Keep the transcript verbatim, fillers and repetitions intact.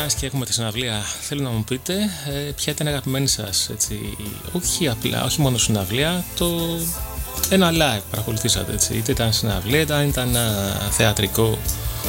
μιας και έχουμε τη συναυλία, θέλω να μου πείτε ε, ποια ήταν η αγαπημένη σας, έτσι, όχι απλά, όχι μόνο συναυλία, το ένα live παρακολουθήσατε, έτσι, είτε ήταν συναυλία, είτε ήταν ένα θεατρικό